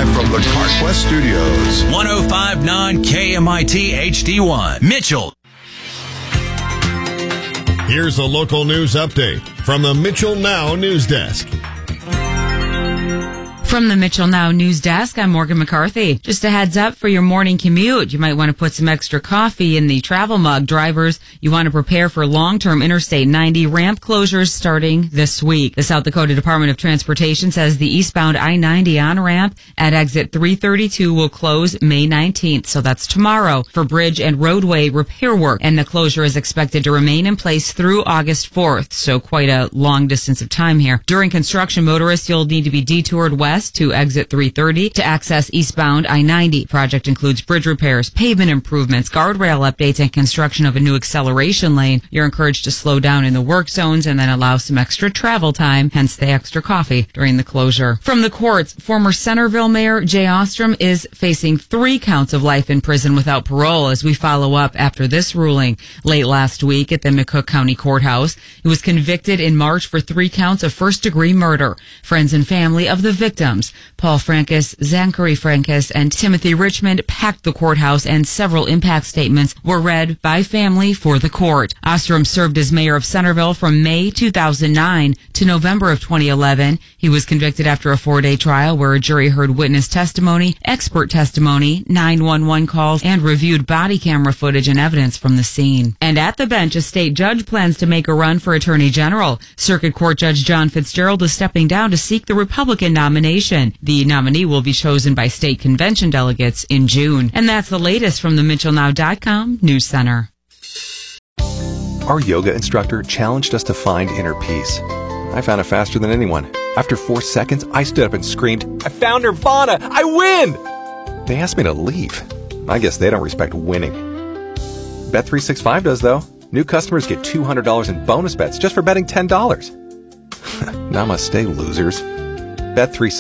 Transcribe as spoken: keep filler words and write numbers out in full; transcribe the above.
live from the CarQuest Studios. one oh five point nine K M I T H D one. Mitchell. Here's a local news update from the Mitchell Now News Desk. From the Mitchell Now News Desk, I'm Morgan McCarthy. Just a heads up for your morning commute. You might want to put some extra coffee in the travel mug. Drivers, you want to prepare for long-term Interstate ninety ramp closures starting this week. The South Dakota Department of Transportation says the eastbound I ninety on-ramp at exit three thirty-two will close May nineteenth, so that's tomorrow, for bridge and roadway repair work. And the closure is expected to remain in place through August fourth, so quite a long distance of time here. During construction, motorists, you'll need to be detoured west to exit three thirty to access eastbound I ninety. Project includes bridge repairs, pavement improvements, guardrail updates, and construction of a new acceleration lane. You're encouraged to slow down in the work zones and then allow some extra travel time, hence the extra coffee during the closure. From the courts, former Centerville Mayor Jay Ostrom is facing three counts of life in prison without parole as we follow up after this ruling. Late last week at the McCook County Courthouse, he was convicted in March for three counts of first-degree murder. Friends and family of the victims, Paul Francis, Zachary Francis, and Timothy Richmond, packed the courthouse, and several impact statements were read by family for the court. Ostrom served as mayor of Centerville from May two thousand nine to November of twenty eleven. He was convicted after a four-day trial where a jury heard witness testimony, expert testimony, nine one one calls, and reviewed body camera footage and evidence from the scene. And at the bench, a state judge plans to make a run for Attorney General. Circuit Court Judge John Fitzgerald is stepping down to seek the Republican nomination. The nominee will be chosen by state convention delegates in June. And that's the latest from the Mitchell Now dot com News Center. Our yoga instructor challenged us to find inner peace. I found it faster than anyone. After four seconds, I stood up and screamed, "I found Nirvana! I win!" They asked me to leave. I guess they don't respect winning. Bet three sixty-five does, though. New customers get two hundred dollars in bonus bets just for betting ten dollars. Namaste, losers. Bet three